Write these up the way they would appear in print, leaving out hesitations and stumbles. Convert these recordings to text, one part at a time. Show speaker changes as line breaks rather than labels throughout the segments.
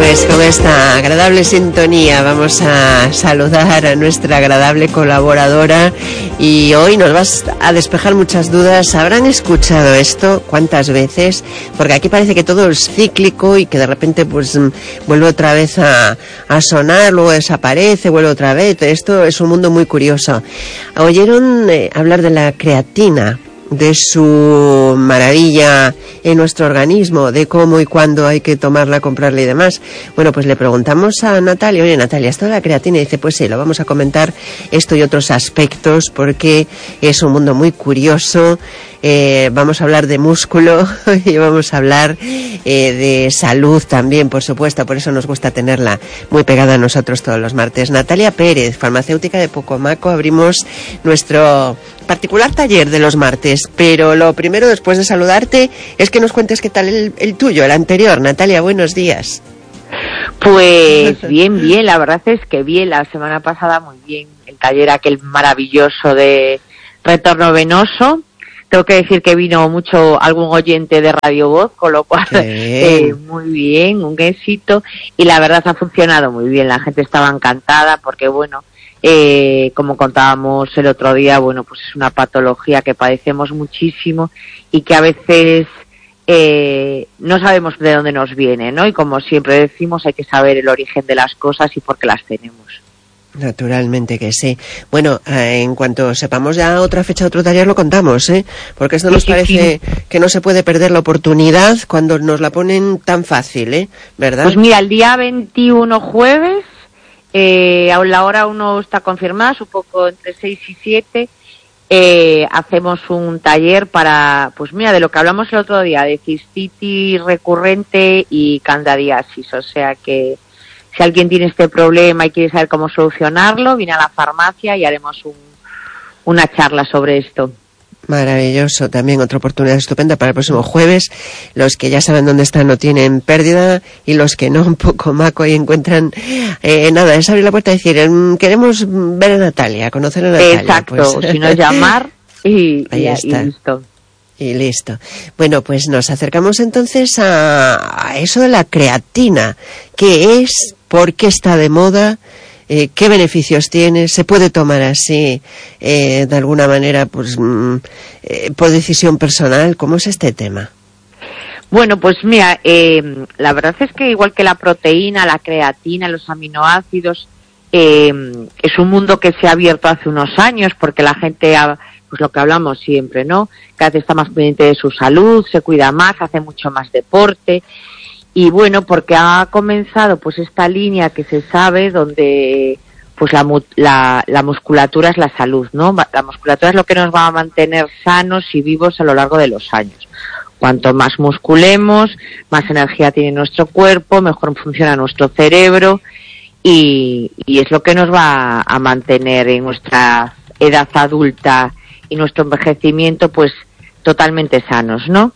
Pues con esta agradable sintonía vamos a saludar a nuestra agradable colaboradora y hoy nos vas a despejar muchas dudas. ¿Habrán escuchado esto cuántas veces? Porque aquí parece que todo es cíclico y que de repente pues vuelve otra vez a sonar, luego desaparece, vuelve otra vez. Esto es un mundo muy curioso. ¿Oyeron hablar de la creatina? De su maravilla en nuestro organismo, de cómo y cuándo hay que tomarla, comprarla y demás. Bueno, pues le preguntamos a Natalia, oye Natalia, ¿esto de la creatina? Y dice, pues sí, lo vamos a comentar esto y otros aspectos porque es un mundo muy curioso. Vamos a hablar de músculo y vamos a hablar de salud también, por supuesto, por eso nos gusta tenerla muy pegada a nosotros todos los martes. Natalia Pérez, farmacéutica de Pocomaco, abrimos nuestro particular taller de los martes, pero lo primero, después de saludarte, es que nos cuentes qué tal el tuyo, el anterior. Natalia, buenos días.
Pues bien, la verdad es que bien, la semana pasada muy bien, el taller aquel maravilloso de retorno venoso. Tengo que decir que vino algún oyente de Radio Voz, con lo cual muy bien, un éxito, y la verdad ha funcionado muy bien, la gente estaba encantada porque bueno, como contábamos el otro día, bueno, pues es una patología que padecemos muchísimo y que a veces no sabemos de dónde nos viene, ¿no? Y como siempre decimos, hay que saber el origen de las cosas y por qué las tenemos.
Naturalmente que sí. Bueno, en cuanto sepamos ya otra fecha, otro taller, lo contamos, porque esto nos parece que no se puede perder la oportunidad cuando nos la ponen tan fácil, ¿verdad?
Pues mira, el día 21 jueves, a la hora 1 está confirmada, supongo entre 6 y 7, hacemos un taller para, pues mira, de lo que hablamos el otro día, de cistitis recurrente y candidiasis, o sea que si alguien tiene este problema y quiere saber cómo solucionarlo, viene a la farmacia y haremos una charla sobre esto.
Maravilloso, también otra oportunidad estupenda para el próximo jueves. Los que ya saben dónde están no tienen pérdida y los que no, un poco maco y encuentran nada, es abrir la puerta y decir, queremos ver a Natalia, conocer a Natalia.
Exacto,
pues.
Si no llamar y listo.
Y listo. Bueno, pues nos acercamos entonces a eso de la creatina. ¿Qué es? ¿Por qué está de moda? ¿Qué beneficios tiene? ¿Se puede tomar así de alguna manera pues por decisión personal? ¿Cómo es este tema?
Bueno, pues mira, la verdad es que igual que la proteína, la creatina, los aminoácidos, es un mundo que se ha abierto hace unos años porque la gente pues lo que hablamos siempre, ¿no? Cada vez está más pendiente de su salud, se cuida más, hace mucho más deporte. Y bueno, porque ha comenzado pues esta línea que se sabe donde pues la musculatura es la salud, ¿no? La musculatura es lo que nos va a mantener sanos y vivos a lo largo de los años. Cuanto más musculemos, más energía tiene nuestro cuerpo, mejor funciona nuestro cerebro y es lo que nos va a mantener en nuestra edad adulta y nuestro envejecimiento pues totalmente sanos, ¿no?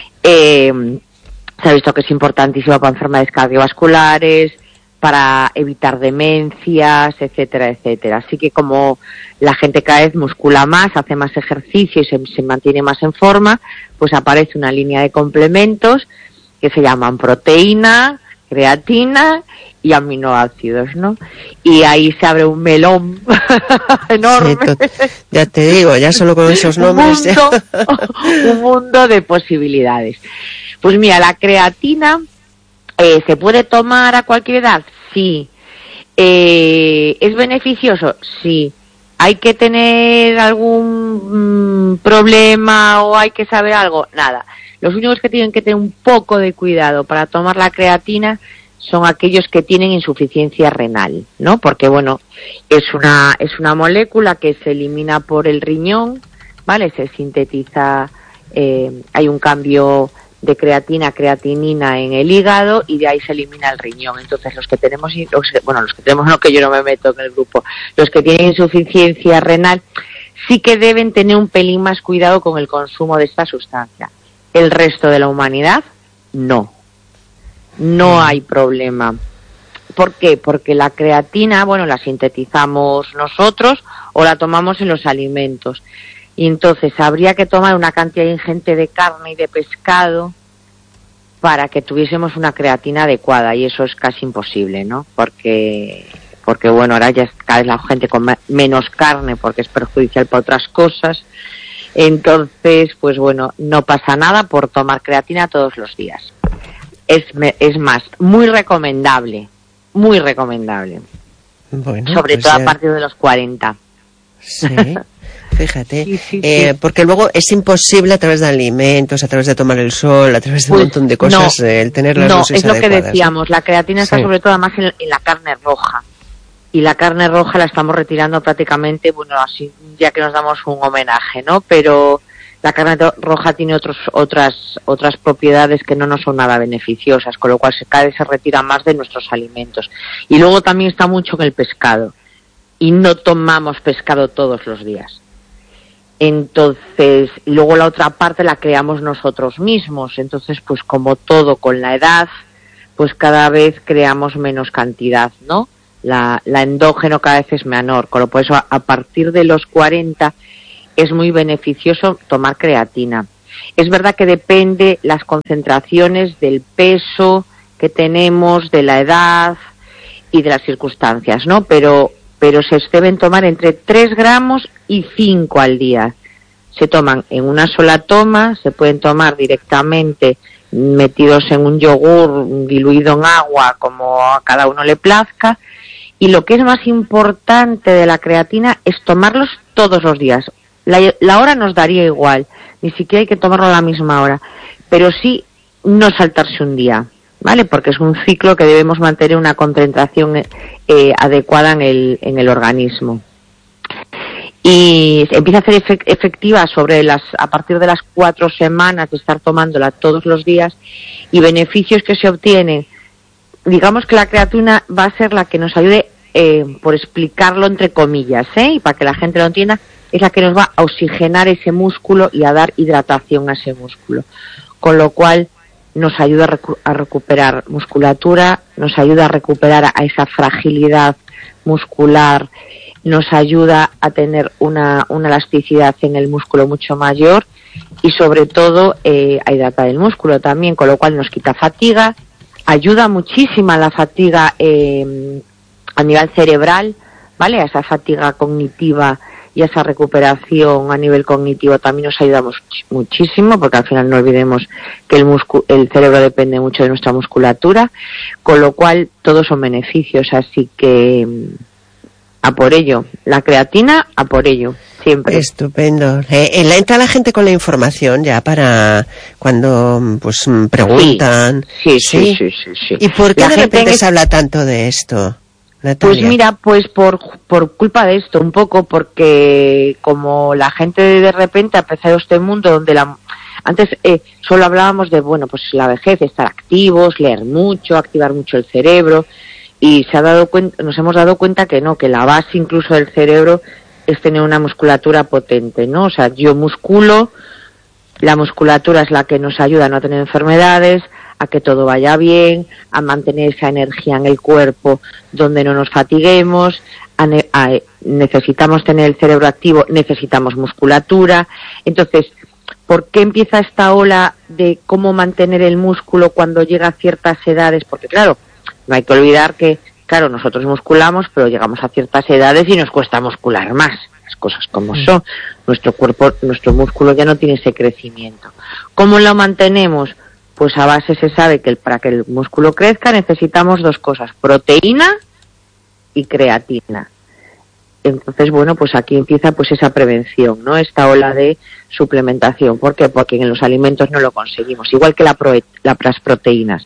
Se ha visto que es importantísimo para enfermedades cardiovasculares, para evitar demencias, etcétera, etcétera. Así que como la gente cada vez muscula más, hace más ejercicio y se mantiene más en forma, pues aparece una línea de complementos que se llaman proteína, creatina y aminoácidos, ¿no? Y ahí se abre un melón enorme.
Sí, ya te digo, ya solo con esos nombres.
Un mundo de posibilidades. Pues mira, la creatina ¿se puede tomar a cualquier edad? Sí. ¿Es beneficioso? Sí. ¿Hay que tener algún problema o hay que saber algo? Nada. Los únicos que tienen que tener un poco de cuidado para tomar la creatina son aquellos que tienen insuficiencia renal, ¿no? Porque, bueno, es una molécula que se elimina por el riñón, ¿vale? Se sintetiza, hay un cambio de creatinina en el hígado y de ahí se elimina el riñón. Entonces los que tenemos no, que yo no me meto en el grupo, los que tienen insuficiencia renal sí que deben tener un pelín más cuidado con el consumo de esta sustancia. El resto de la humanidad no hay problema. ¿Por qué? Porque la creatina, bueno, la sintetizamos nosotros o la tomamos en los alimentos. Y entonces habría que tomar una cantidad ingente de carne y de pescado para que tuviésemos una creatina adecuada, y eso es casi imposible, ¿no? Porque bueno, ahora ya cada vez la gente come menos carne porque es perjudicial para otras cosas. Entonces, pues bueno, no pasa nada por tomar creatina todos los días. Es más, muy recomendable.
Bueno,
sobre
pues
todo a partir de los 40.
Sí, fíjate,
Sí.
porque luego es imposible a través de alimentos, a través de tomar el sol, a través de un montón de cosas, el tener las dosis
es lo
adecuadas,
que decíamos, la creatina está sobre todo además en la carne roja. Y la carne roja la estamos retirando prácticamente, bueno, así ya que nos damos un homenaje, ¿no? Pero la carne roja tiene otras propiedades que no nos son nada beneficiosas, con lo cual cada vez se retira más de nuestros alimentos. Y luego también está mucho en el pescado. Y no tomamos pescado todos los días. Entonces, luego la otra parte la creamos nosotros mismos. Entonces, pues como todo con la edad, pues cada vez creamos menos cantidad, ¿no? La endógeno cada vez es menor. Por eso, a partir de los 40 es muy beneficioso tomar creatina. Es verdad que depende las concentraciones del peso que tenemos, de la edad y de las circunstancias, ¿no? Pero se deben tomar entre 3 gramos y 5 al día. Se toman en una sola toma, se pueden tomar directamente metidos en un yogur diluido en agua, como a cada uno le plazca. Y lo que es más importante de la creatina es tomarlos todos los días. La hora nos daría igual, ni siquiera hay que tomarlo a la misma hora, pero sí no saltarse un día, ¿vale? Porque es un ciclo que debemos mantener una concentración adecuada en el organismo. Y empieza a ser efectiva a partir de las 4 semanas de estar tomándola todos los días, y beneficios que se obtienen. Digamos que la creatina va a ser la que nos ayude, por explicarlo entre comillas, y para que la gente lo entienda, es la que nos va a oxigenar ese músculo y a dar hidratación a ese músculo. Con lo cual nos ayuda a recuperar musculatura, nos ayuda a recuperar a esa fragilidad muscular, nos ayuda a tener una elasticidad en el músculo mucho mayor, y sobre todo a hidratar el músculo también, con lo cual nos quita fatiga, ayuda muchísimo a la fatiga a nivel cerebral, ¿vale? A esa fatiga cognitiva y a esa recuperación a nivel cognitivo también nos ayuda muchísimo, porque al final no olvidemos que el cerebro depende mucho de nuestra musculatura, con lo cual todos son beneficios, así que a por ello. La creatina, a por ello, siempre.
Estupendo. Entra la gente con la información ya para cuando pues preguntan.
Sí.
¿Y por qué de repente se habla tanto de esto, Natalia?
Pues mira, pues por culpa de esto, un poco, porque como la gente de repente ha empezado este mundo donde antes solo hablábamos de, bueno, pues la vejez, estar activos, leer mucho, activar mucho el cerebro, y nos hemos dado cuenta que no, que la base incluso del cerebro es tener una musculatura potente, ¿no? O sea, yo musculo, la musculatura es la que nos ayuda a no tener enfermedades, a que todo vaya bien, a mantener esa energía en el cuerpo donde no nos fatiguemos, necesitamos tener el cerebro activo, necesitamos musculatura. Entonces, ¿por qué empieza esta ola de cómo mantener el músculo cuando llega a ciertas edades? Porque claro, no hay que olvidar que, claro, nosotros musculamos, pero llegamos a ciertas edades y nos cuesta muscular más, las cosas como son. Nuestro cuerpo, nuestro músculo ya no tiene ese crecimiento. ¿Cómo lo mantenemos? Pues a base se sabe que para que el músculo crezca necesitamos 2 cosas, proteína y creatina. Entonces, bueno, pues aquí empieza pues esa prevención, ¿no? Esta ola de suplementación. ¿Por qué? Porque en los alimentos no lo conseguimos, igual que las proteínas.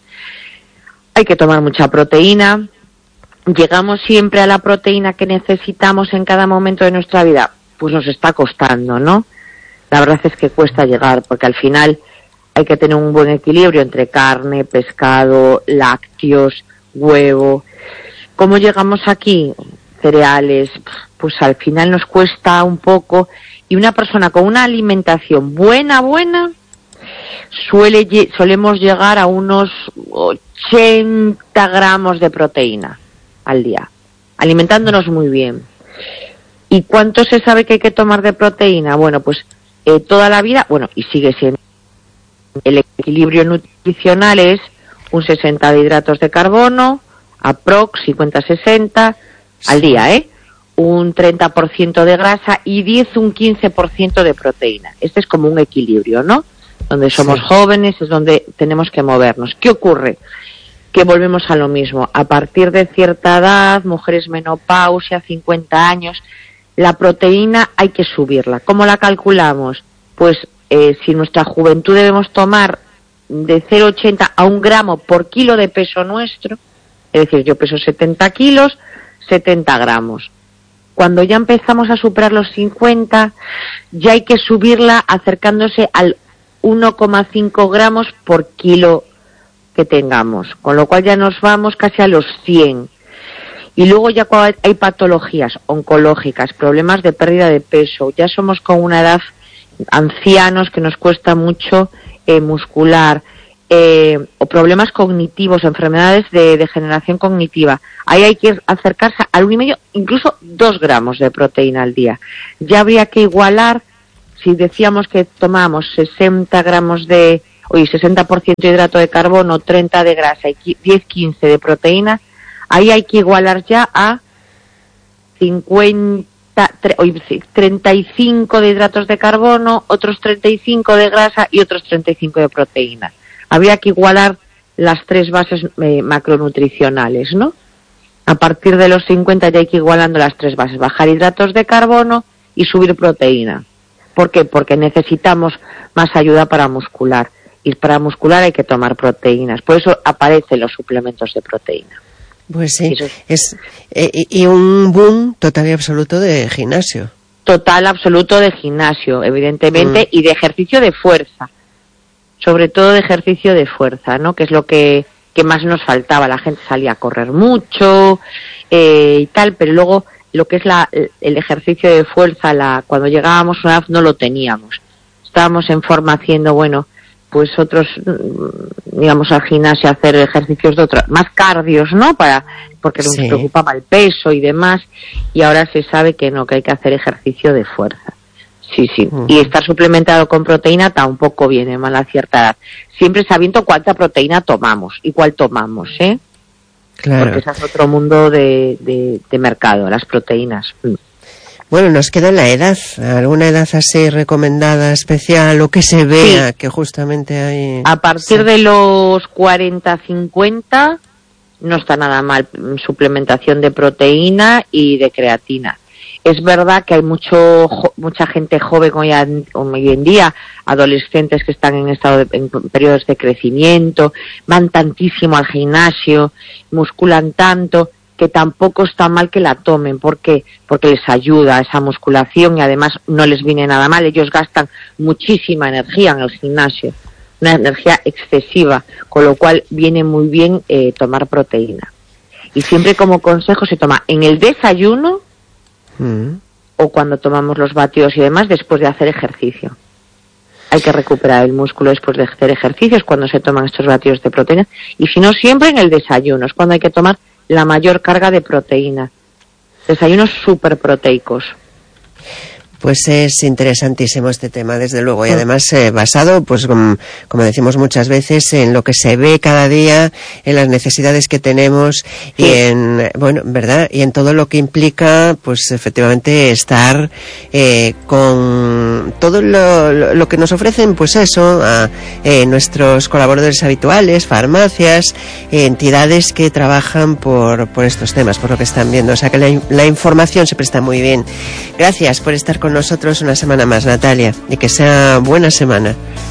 Hay que tomar mucha proteína. ¿Llegamos siempre a la proteína que necesitamos en cada momento de nuestra vida? Pues nos está costando, ¿no? La verdad es que cuesta llegar, porque al final hay que tener un buen equilibrio entre carne, pescado, lácteos, huevo. ¿Cómo llegamos aquí? Cereales, pues al final nos cuesta un poco, y una persona con una alimentación buena, solemos llegar a unos 80 gramos de proteína al día, alimentándonos muy bien. ¿Y cuánto se sabe que hay que tomar de proteína? Bueno, pues toda la vida, bueno, y sigue siendo el equilibrio nutricional es un 60 de hidratos de carbono, aprox 50-60 al día, un 30% de grasa y un 15% de proteína. Este es como un equilibrio, ¿no? Donde somos jóvenes es donde tenemos que movernos. ¿Qué ocurre? Que volvemos a lo mismo. A partir de cierta edad, mujeres menopausia, 50 años, la proteína hay que subirla. ¿Cómo la calculamos? Pues si nuestra juventud debemos tomar de 0,80 a 1 gramo por kilo de peso nuestro, es decir, yo peso 70 kilos, 70 gramos. Cuando ya empezamos a superar los 50, ya hay que subirla acercándose al 1,5 gramos por kilo que tengamos, con lo cual ya nos vamos casi a los 100. Y luego ya cuando hay patologías oncológicas, problemas de pérdida de peso, ya somos con una edad ancianos que nos cuesta mucho muscular, o problemas cognitivos, enfermedades de degeneración cognitiva, ahí hay que acercarse al 1,5, incluso 2 gramos de proteína al día. Ya habría que igualar, si decíamos que tomamos 60 gramos de, 60% de hidrato de carbono, 30 de grasa y 10-15 de proteína, ahí hay que igualar ya a 35 de hidratos de carbono, otros 35 de grasa y otros 35 de proteína. Habría que igualar las 3 bases macronutricionales, ¿no? A partir de los 50 ya hay que ir igualando las 3 bases, bajar hidratos de carbono y subir proteína. ¿Por qué? Porque necesitamos más ayuda para muscular, y para muscular hay que tomar proteínas, por eso aparecen los suplementos de proteína.
Pues sí, y un boom total y absoluto de gimnasio.
Total absoluto de gimnasio, evidentemente, y de ejercicio de fuerza. Sobre todo de ejercicio de fuerza, ¿no? Que es lo que más nos faltaba. La gente salía a correr mucho y tal, pero luego lo que es el ejercicio de fuerza, cuando llegábamos a una edad no lo teníamos. Estábamos en forma haciendo, pues otros, digamos, al gimnasio a hacer ejercicios de otros, más cardios, ¿no? Porque nos preocupaba el peso y demás, y ahora se sabe que no, que hay que hacer ejercicio de fuerza. Sí. Y estar suplementado con proteína tampoco viene mal a cierta edad. Siempre sabiendo cuánta proteína tomamos y cuál tomamos, ¿eh?
Claro.
Porque ese es otro mundo de mercado, las proteínas.
Bueno, nos queda la edad. ¿Alguna edad así recomendada, especial, o que se vea que justamente hay...?
A partir de los 40-50 no está nada mal suplementación de proteína y de creatina. Es verdad que hay mucha gente joven hoy en día, adolescentes que están en periodos de crecimiento, van tantísimo al gimnasio, musculan tanto, que tampoco está mal que la tomen. ¿Por qué? Porque les ayuda esa musculación y además no les viene nada mal. Ellos gastan muchísima energía en el gimnasio, una energía excesiva, con lo cual viene muy bien tomar proteína. Y siempre como consejo se toma en el desayuno o cuando tomamos los batidos y demás después de hacer ejercicio. Hay que recuperar el músculo después de hacer ejercicios cuando se toman estos batidos de proteína, y si no siempre en el desayuno es cuando hay que tomar la mayor carga de proteína. Desayunos súper proteicos.
Pues es interesantísimo este tema, desde luego, y además basado, pues como decimos muchas veces, en lo que se ve cada día, en las necesidades que tenemos y en, ¿verdad? Y en todo lo que implica, pues efectivamente estar con todo lo que nos ofrecen, pues eso, a nuestros colaboradores habituales, farmacias, entidades que trabajan por estos temas, por lo que están viendo. O sea que la información siempre está muy bien. Gracias por estar con nosotros una semana más, Natalia, y que sea buena semana.